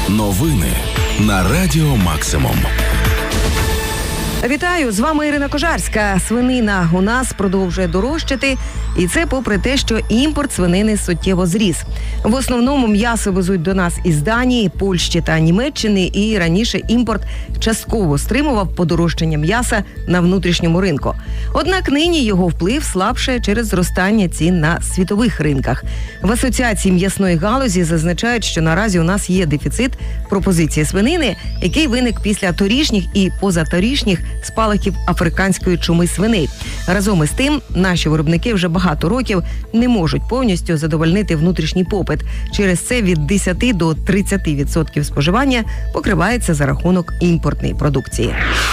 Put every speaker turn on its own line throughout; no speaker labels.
Новини на Радіо Максимум.
Вітаю, з вами Ірина Кожарська. Свинина у нас продовжує дорожчати, і це попри те, що імпорт свинини суттєво зріс. В основному м'ясо везуть до нас із Данії, Польщі та Німеччини, і раніше імпорт частково стримував подорожчання м'яса на внутрішньому ринку. Однак нині його вплив слабшає через зростання цін на світових ринках. В Асоціації м'ясної галузі зазначають, що наразі у нас є дефіцит пропозиції свинини, який виник після торішніх і позаторішніх спалахів африканської чуми свиней. Разом із тим, наші виробники вже багато років не можуть повністю задовольнити внутрішній попит. Через це від 10 до 30% споживання покривається за рахунок імпортної продукції.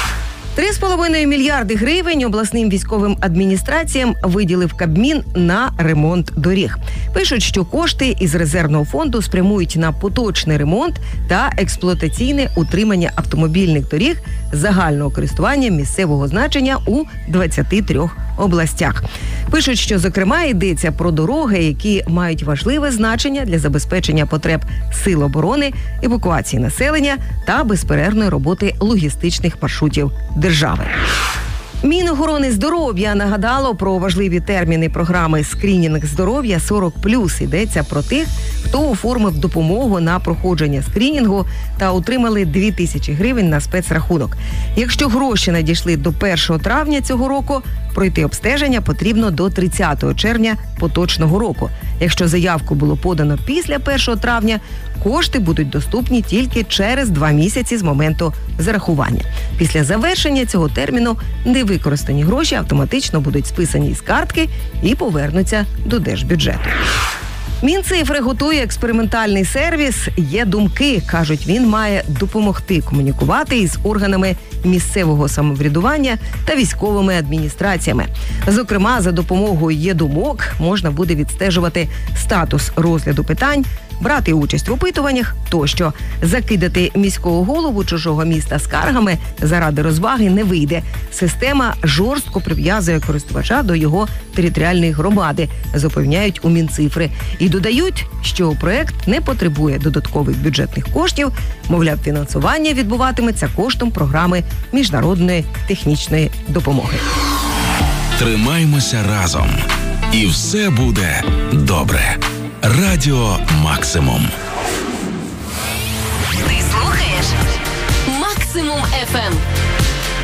3,5 мільярди гривень обласним військовим адміністраціям виділив Кабмін на ремонт доріг. Пишуть, що кошти із резервного фонду спрямують на поточний ремонт та експлуатаційне утримання автомобільних доріг загального користування місцевого значення у 23 областях. Пишуть, що, зокрема, йдеться про дороги, які мають важливе значення для забезпечення потреб сил оборони, евакуації населення та безперервної роботи логістичних маршрутів держави. Мінохорони здоров'я нагадало про важливі терміни програми «Скринінг здоров'я 40+». Йдеться про тих, хто оформив допомогу на проходження скринінгу та отримали 2000 гривень на спецрахунок. Якщо гроші надійшли до 1 травня цього року, пройти обстеження потрібно до 30 червня поточного року. Якщо заявку було подано після 1 травня, кошти будуть доступні тільки через 2 місяці з моменту зарахування. Після завершення цього терміну невикористані гроші автоматично будуть списані із картки і повернуться до держбюджету. Мінцифри готує експериментальний сервіс «Є думки». Кажуть, він має допомогти комунікувати із органами місцевого самоврядування та військовими адміністраціями. Зокрема, за допомогою «Є думок» можна буде відстежувати статус розгляду питань, брати участь в опитуваннях тощо. Закидати міського голову чужого міста скаргами заради розваги не вийде. Система жорстко прив'язує користувача до його територіальної громади, запевняють у Мінцифри. І додають, що проект не потребує додаткових бюджетних коштів, мовляв, фінансування відбуватиметься коштом програми міжнародної технічної допомоги.
Тримаймося разом. І все буде добре. Радіо Максимум.
Ти слухаєш Максимум FM.